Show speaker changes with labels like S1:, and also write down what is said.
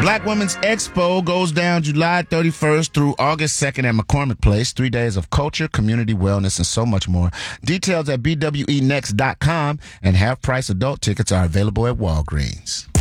S1: Black Women's Expo goes down July 31st through August 2nd at McCormick Place. 3 days of culture, community wellness, and so much more. Details at bwenext.com, and half-price adult tickets are available at Walgreens.